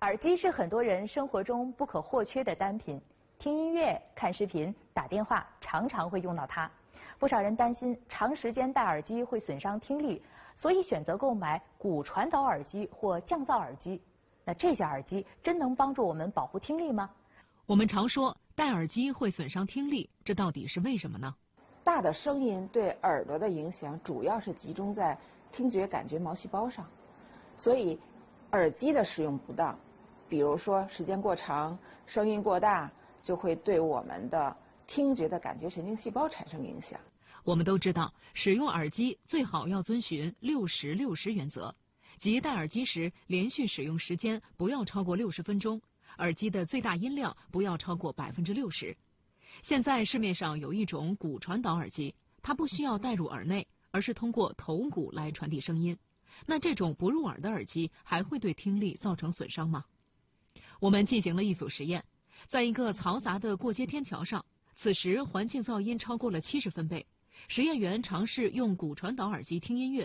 耳机是很多人生活中不可或缺的单品，听音乐、看视频、打电话常常会用到它。不少人担心长时间戴耳机会损伤听力，所以选择购买骨传导耳机或降噪耳机。那这些耳机真能帮助我们保护听力吗？ 我们常说戴耳机会损伤听力，这到底是为什么呢？ 大的声音对耳朵的影响主要是集中在听觉感觉毛细胞上，所以耳机的使用不当，比如说时间过长、声音过大，就会对我们的听觉的感觉神经细胞产生影响。 我们都知道，使用耳机最好要遵循60-60原则，即戴耳机时连续使用时间不要超过60分钟，耳机的最大音量不要超过60%。现在市面上有一种骨传导耳机，它不需要带入耳内，而是通过头骨来传递声音。那这种不入耳的耳机还会对听力造成损伤吗？我们进行了一组实验，在一个嘈杂的过街天桥上，此时环境噪音超过了70分贝。实验员尝试用骨传导耳机听音乐，